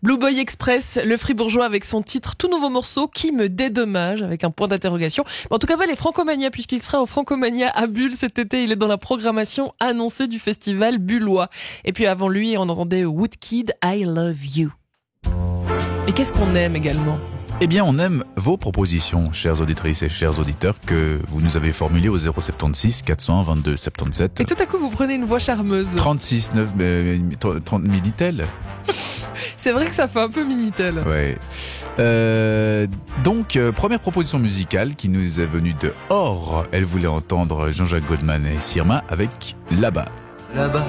Blue Boy Express, le fribourgeois avec son titre tout nouveau morceau qui me dédommage avec un point d'interrogation. Mais en tout cas, les Francomania puisqu'il sera au Francomania à Bulle cet été. Il est dans la programmation annoncée du festival bullois. Et puis avant lui, on entendait Woodkid, I Love You. Et qu'est-ce qu'on aime également ? Eh bien, on aime vos propositions, chères auditrices et chers auditeurs, que vous nous avez formulées au 076 400 22 77. Et tout à coup, vous prenez une voix charmeuse. 36 9 30 Minitel. C'est vrai que ça fait un peu Minitel. Ouais. Donc, première proposition musicale qui nous est venue de Or. Elle voulait entendre Jean-Jacques Goldman et Sirma avec Là-bas. Là-bas,